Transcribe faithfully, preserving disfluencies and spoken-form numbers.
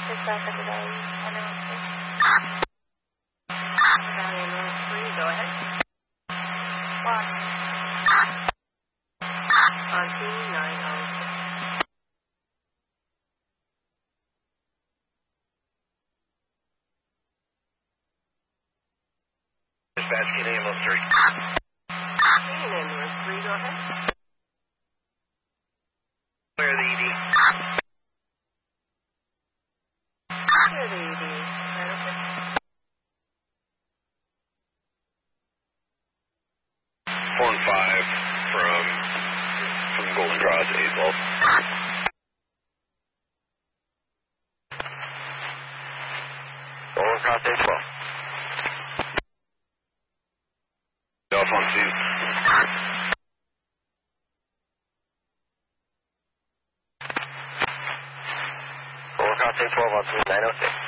Dispatch at the Valley one oh six. Valley one oh three, go ahead. One. On two nine oh six. Dispatch, get ambulance three. Okay, ambulance three, go ahead. Clear the E D. Clear the E D. Right, okay. four and five from, from Golden Cross, eight twelve. Golden Cross, eight twelve. Cell phone seized. Golden Cross, eight twelve on two nine oh six.